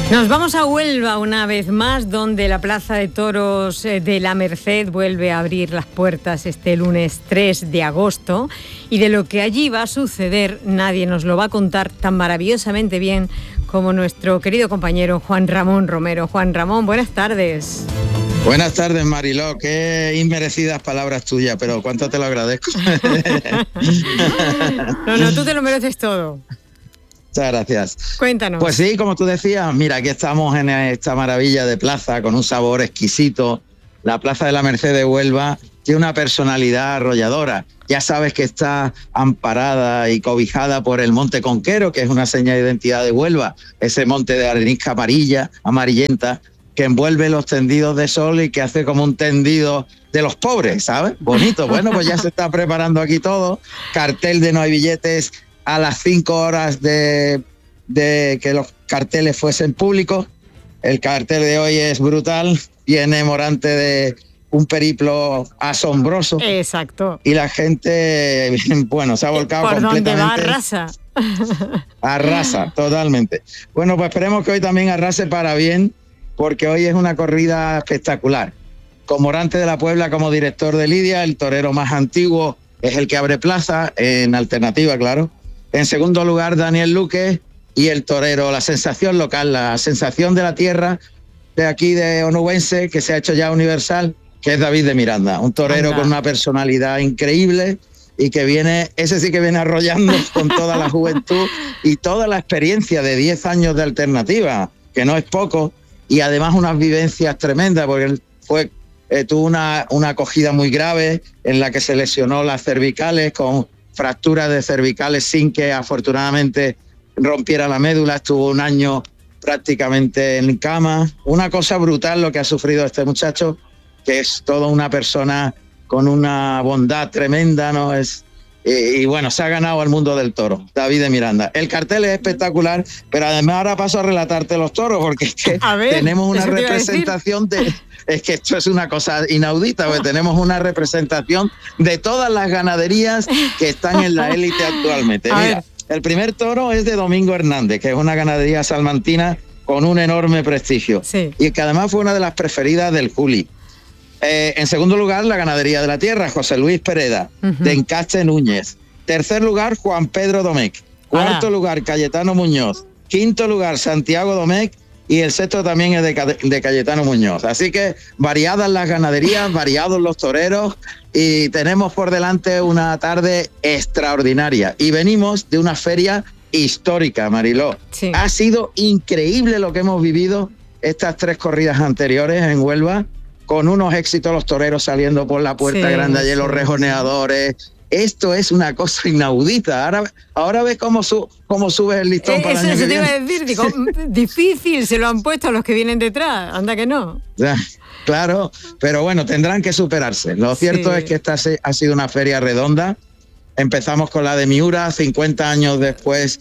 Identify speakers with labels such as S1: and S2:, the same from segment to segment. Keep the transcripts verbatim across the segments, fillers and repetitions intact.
S1: Nos vamos a Huelva una vez más, donde la Plaza de Toros de la Merced vuelve a abrir las puertas este lunes tres de agosto, y de lo que allí va a suceder nadie nos lo va a contar tan maravillosamente bien como nuestro querido compañero Juan Ramón Romero. Juan Ramón, buenas tardes.
S2: Buenas tardes, Mariló. Qué inmerecidas palabras tuyas, pero cuánto te lo agradezco.
S1: No, no, tú te lo mereces todo.
S2: Muchas gracias.
S1: Cuéntanos.
S2: Pues sí, como tú decías, mira, aquí estamos en esta maravilla de plaza con un sabor exquisito. La Plaza de la Merced de Huelva tiene una personalidad arrolladora. Ya sabes que está amparada y cobijada por el Monte Conquero, que es una seña de identidad de Huelva, ese monte de arenisca amarilla, amarillenta, que envuelve los tendidos de sol y que hace como un tendido de los pobres, ¿sabes? Bonito. Bueno, pues ya se está preparando aquí todo. Cartel de no hay billetes a las cinco horas de, de que los carteles fuesen públicos. El cartel de hoy es brutal, viene morante de un periplo asombroso.
S1: Exacto.
S2: Y la gente, bueno, se ha volcado
S1: ¿Por
S2: completamente.
S1: dónde va? Arrasa.
S2: Arrasa, totalmente. Bueno, pues esperemos que hoy también arrase para bien, porque hoy es una corrida espectacular. Con Morante de la Puebla como director de lidia, el torero más antiguo es el que abre plaza, en alternativa, claro. En segundo lugar, Daniel Luque, y el torero, la sensación local, la sensación de la tierra de aquí de Onubense, que se ha hecho ya universal, que es David de Miranda, un torero Anda. con una personalidad increíble y que viene, ese sí que viene arrollando con toda la juventud y toda la experiencia de diez años de alternativa, que no es poco, y además unas vivencias tremendas, porque él fue, eh, tuvo una, una acogida muy grave en la que se lesionó las cervicales con fracturas de cervicales sin que afortunadamente rompiera la médula. Estuvo un año prácticamente en cama. Una cosa brutal lo que ha sufrido este muchacho, que es toda una persona con una bondad tremenda, ¿no? Es, y, y bueno, se ha ganado al mundo del toro, David de Miranda. El cartel es espectacular, pero además ahora paso a relatarte los toros, porque es que ver, tenemos una representación de... Es que esto es una cosa inaudita, porque tenemos una representación de todas las ganaderías que están en la élite actualmente. A Mira, ver. El primer toro es de Domingo Hernández, que es una ganadería salmantina con un enorme prestigio, sí. y que además fue una de las preferidas del Juli. Eh, en segundo lugar, la ganadería de la tierra, José Luis Pereda, uh-huh. de Encaste Núñez. Tercer lugar, Juan Pedro Domecq. Cuarto ah. lugar, Cayetano Muñoz. Quinto lugar, Santiago Domecq. Y el sexto también es de, de Cayetano Muñoz. Así que variadas las ganaderías, variados los toreros, y tenemos por delante una tarde extraordinaria. Y venimos de una feria histórica, Mariló. Sí. Ha sido increíble lo que hemos vivido estas tres corridas anteriores en Huelva, con unos éxitos, los toreros saliendo por la puerta sí, grande, allí sí, los rejoneadores. Sí. Esto es una cosa inaudita. Ahora, ahora ves cómo, su, cómo subes el listón eh, para el año que viene. Eso te iba a decir,
S1: digo, difícil se lo han puesto a los que vienen detrás, anda que no.
S2: Ya, claro, pero bueno, tendrán que superarse. Lo cierto sí. es que esta ha sido una feria redonda. Empezamos con la de Miura, cincuenta años después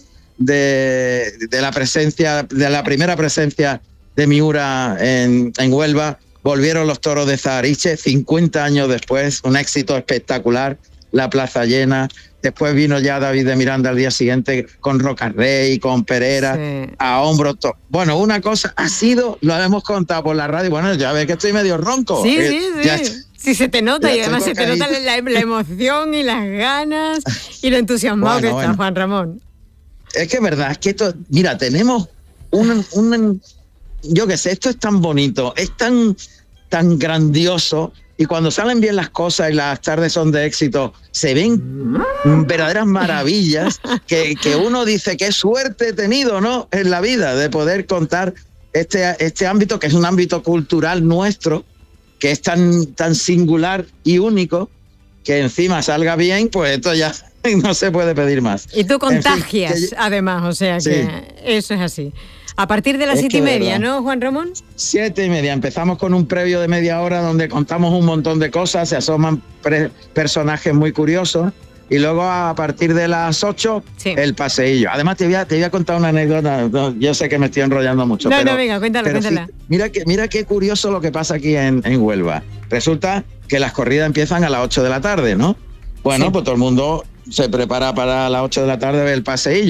S2: de, de la presencia, de la primera presencia de Miura en, en Huelva. Volvieron los toros de Zahariche, cincuenta años después, un éxito espectacular. La plaza llena, después vino ya David de Miranda al día siguiente con Rocarrey, con Pereira, sí. a hombros. To- bueno, una cosa ha sido, lo hemos contado por la radio, bueno, ya ves que estoy medio ronco.
S1: Sí,
S2: eh,
S1: sí, sí.
S2: Ya,
S1: sí, se te nota y además se te nota la, la emoción y las ganas y lo entusiasmado bueno, que está bueno. Juan Ramón.
S2: Es que es verdad, es que esto, mira, tenemos un, un yo qué sé, esto es tan bonito, es tan, tan grandioso. Y cuando salen bien las cosas y las tardes son de éxito, se ven verdaderas maravillas que, que uno dice qué suerte he tenido, ¿no? En la vida de poder contar este, este ámbito, que es un ámbito cultural nuestro, que es tan, tan singular y único, que encima salga bien, pues esto ya no se puede pedir más.
S1: Y tú contagias, en fin, que, además, o sea que sí. eso es así. A partir de las es siete y media, ¿no, Juan Ramón?
S2: Siete y media. Empezamos con un previo de media hora donde contamos un montón de cosas, se asoman pre- personajes muy curiosos, y luego a partir de las ocho, sí. el paseillo. Además, te voy, a, te voy a contar una anécdota. No, yo sé que me estoy enrollando mucho.
S1: No,
S2: pero,
S1: no, venga, cuéntala,
S2: pero
S1: cuéntala.
S2: Sí, mira, que, mira qué curioso lo que pasa aquí en, en Huelva. Resulta que las corridas empiezan a las ocho de la tarde, ¿no? Bueno, sí. pues todo el mundo se prepara para las ocho de la tarde ver el paseillo.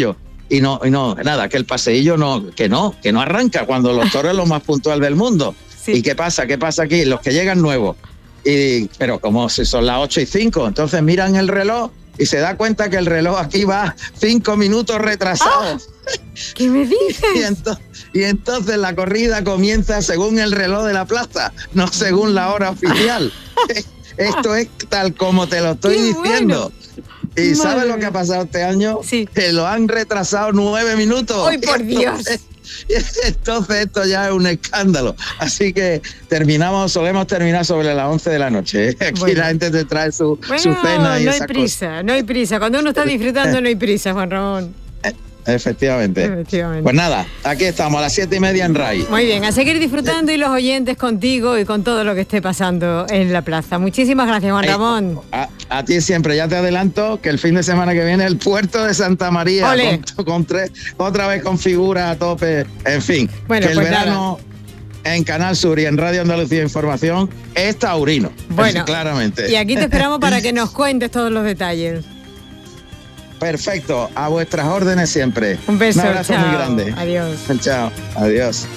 S2: y no, y no, nada, que el paseillo no, que no, que no arranca cuando los toros es lo más puntual del mundo. Sí. ¿Y qué pasa? ¿Qué pasa aquí? Los que llegan nuevos, y, pero como si son las ocho y cinco, entonces miran el reloj y se da cuenta que el reloj aquí va cinco minutos retrasado.
S1: ¡Ah! ¿Qué me dices?
S2: y, entonces, y entonces la corrida comienza según el reloj de la plaza, no según la hora oficial. Esto es tal como te lo estoy
S1: ¡Qué
S2: diciendo.
S1: Bueno!
S2: ¿Y
S1: Madre
S2: sabes lo que ha pasado este año?
S1: Sí.
S2: Que lo han retrasado nueve minutos.
S1: ¡Ay, por Dios!
S2: Entonces esto ya es un escándalo. Así que terminamos, solemos terminar sobre las once de la noche. Aquí
S1: bueno.
S2: la gente te trae su,
S1: bueno,
S2: su cena y
S1: no
S2: esas
S1: hay prisa,
S2: cosas.
S1: no hay prisa. Cuando uno está disfrutando no hay prisa, Juan Ramón.
S2: Efectivamente.
S1: Efectivamente.
S2: Pues nada, aquí estamos a las siete y media en R A I.
S1: Muy bien, a seguir disfrutando y los oyentes contigo y con todo lo que esté pasando en la plaza. Muchísimas gracias, Juan Ramón.
S2: A, a ti siempre, ya te adelanto que el fin de semana que viene el puerto de Santa María con, con tres, otra vez con figuras a tope, en fin.
S1: Bueno,
S2: que el
S1: pues
S2: verano nada. En Canal Sur y en Radio Andalucía Información es taurino.
S1: Bueno,
S2: claramente.
S1: Y aquí te esperamos para que nos cuentes todos los detalles.
S2: Perfecto, a vuestras órdenes siempre.
S1: Un beso,
S2: Un abrazo
S1: chao.
S2: muy grande.
S1: Adiós.
S2: Chao, adiós.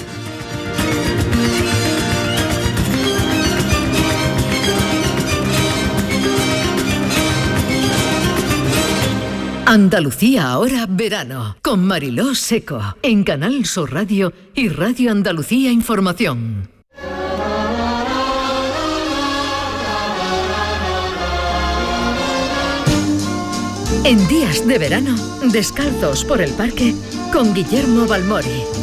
S3: Andalucía ahora verano, con Mariló Seco, en Canal Sur Radio y Radio Andalucía Información. En días de verano, descalzos por el parque con Guillermo Balmori.